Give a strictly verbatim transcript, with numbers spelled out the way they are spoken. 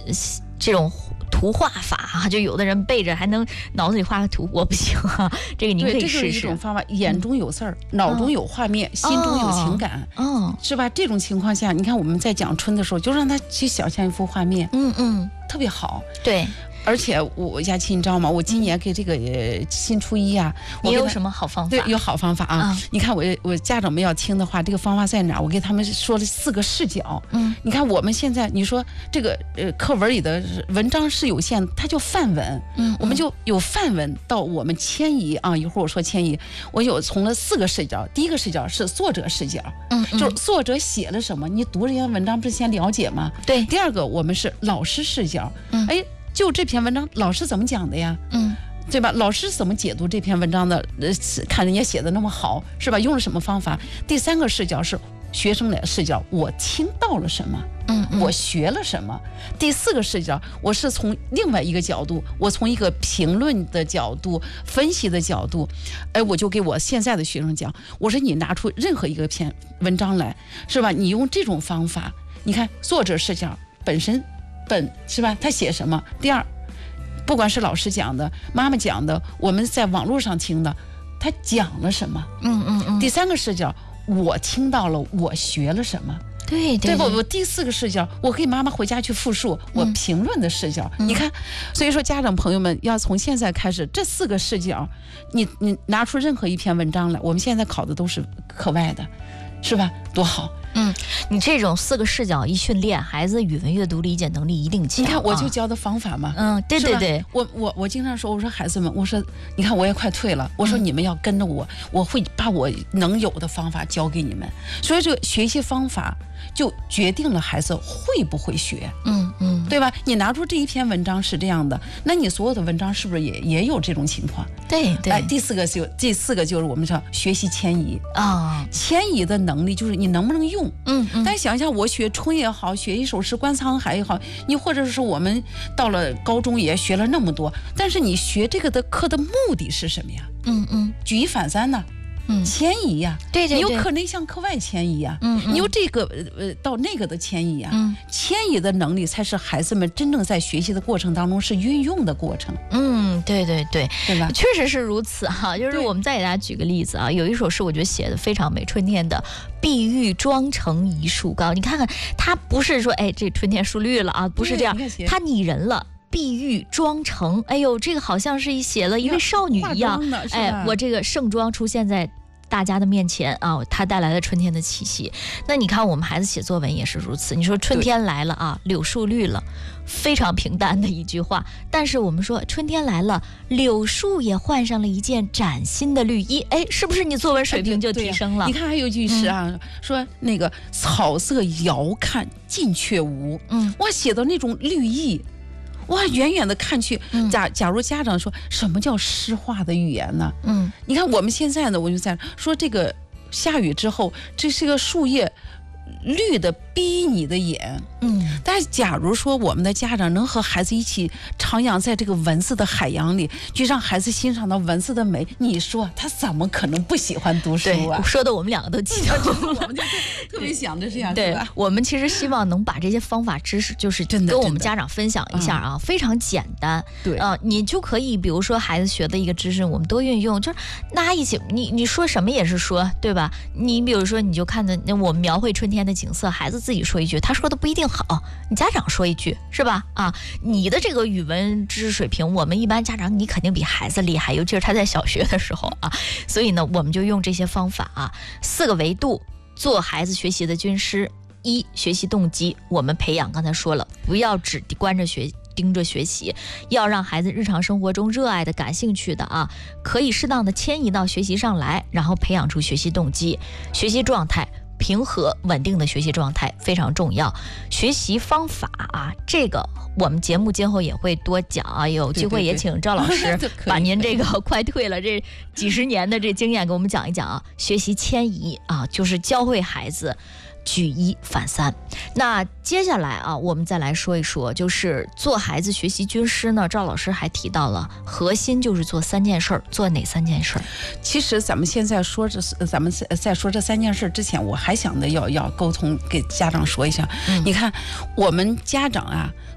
这种图画法啊，就有的人背着还能脑子里画个图，我不行啊。这个您可以试试。 这是一种方法，眼中有字儿，嗯、脑中有画面，哦、心中有情感， 哦， 是吧？这种情况下，你看我们在讲春的时候，就让他去想象一幅画面， 嗯嗯， 特别好。 对。 而且我佳琪，你知道吗？我今年给这个新初一啊， 你有什么好方法？ 对，有好方法啊！嗯、你看我我家长们要听的话，这个方法在哪？我给他们说了四个视角。嗯，你看我们现在你说这个呃课文里的文章是有限，它叫范文。嗯，我们就有范文到我们迁移啊。一会儿我说迁移，我有从了四个视角。第一个视角是作者视角，嗯，嗯就是作者写了什么，你读这篇文章不是先了解吗？ 对。 第二个我们是老师视角，嗯，哎。就这篇文章，老师怎么讲的呀？嗯，对吧？老师怎么解读这篇文章的？呃，看人家写的那么好，是吧？用了什么方法？第三个视角是学生的视角，我听到了什么？嗯，嗯我学了什么？第四个视角，我是从另外一个角度，我从一个评论的角度、分析的角度，哎，我就给我现在的学生讲，我说你拿出任何一个篇文章来，是吧？你用这种方法，你看作者视角本身。本是吧？他写什么？第二，不管是老师讲的、妈妈讲的，我们在网络上听的，他讲了什么？嗯嗯嗯。第三个视角，我听到了，我学了什么？ 对对对不？我第四个视角，我给妈妈回家去复述我评论的视角。嗯、你看，所以说家长朋友们要从现在开始，这四个视角，你你拿出任何一篇文章来，我们现在考的都是课外的，是吧？多好。 嗯，你这种四个视角一训练，孩子语文阅读理解能力一定强。 你看，我就教的方法嘛。 嗯，对对对， 我我我经常说，我说孩子们，我说你看我也快退了，我说你们要跟着我，嗯、我会把我能有的方法教给你们。所以这个学习方法就决定了孩子会不会学。嗯嗯，对吧？你拿出这一篇文章是这样的，那你所有的文章是不是也也有这种情况？ 对对。 哎，第四个就第四个就是我们说学习迁移啊，迁移的能力就是你能不能用。嗯嗯，但想想我学春也好，学一首诗观沧海也好，你或者是我们到了高中也学了那么多，但是你学这个的课的目的是什么呀？嗯嗯，举一反三呢？嗯，迁移呀、啊， 对对对， 你有课内向课外迁移呀、啊，嗯，你有这个呃到那个的迁移呀、啊，嗯，迁移的能力才是孩子们真正在学习的过程当中是运用的过程。 嗯，对对对， 对吧？ 确实是如此哈。就是我们再给大家举个例子啊，有一首诗我觉得写的非常美，春天的碧玉妆成一树高。你看看，它不是说哎这春天树绿了啊，不是这样，它拟人了。碧玉妆成，哎呦，这个好像是写了一位少女一样，哎，我这个盛装出现在大家的面前啊，它带来了春天的气息。那你看我们孩子写作文也是如此，你说春天来了啊，柳树绿了，非常平淡的一句话，但是我们说春天来了，柳树也换上了一件崭新的绿衣，哎，是不是你作文水平就提升了？ 你看还有一句诗啊，嗯、说那个草色遥看近却无，嗯，哇，写的那种绿意。哇，远远的看去，假假如家长说什么叫诗化的语言呢？嗯，你看我们现在呢，我就在说这个下雨之后，这是个树叶绿的逼你的眼，嗯，但是假如说我们的家长能和孩子一起徜徉在这个文字的海洋里，就让孩子欣赏到文字的美，你说他怎么可能不喜欢读书啊？ 说的我们两个都激动， 我们就特别想着这样， 对吧？我们其实希望能把这些方法知识，就是跟我们家长分享一下啊，非常简单， 对啊、呃，你就可以，比如说孩子学的一个知识，我们都运用，就是大家一起，你你说什么也是说，对吧？你比如说，你就看着我们描绘春天的景色，孩子自己说一句，他说的不一定好，你家长说一句，是吧？啊，你的这个语文知识水平，我们一般家长你肯定比孩子厉害，尤其是他在小学的时候啊。所以呢，我们就用这些方法啊，四个维度做孩子学习的军师。一、学习动机，我们培养，刚才说了，不要只关着学盯着学习，要让孩子日常生活中热爱的、感兴趣的啊，可以适当的迁移到学习上来，然后培养出学习动机、学习状态。平和稳定的学习状态非常重要。学习方法啊，这个我们节目今后也会多讲啊，有机会也请赵老师把您这个快退了这几十年的这经验给我们讲一讲啊。学习迁移啊，就是教会孩子举一反三。那接下来啊，我们再来说一说，就是做孩子学习军师呢，赵老师还提到了核心就是做三件事儿，做哪三件事儿？ 其实咱们现在说这，咱们在说这三件事之前，我还想的要要沟通给家长说一下。嗯、你看，我们家长啊。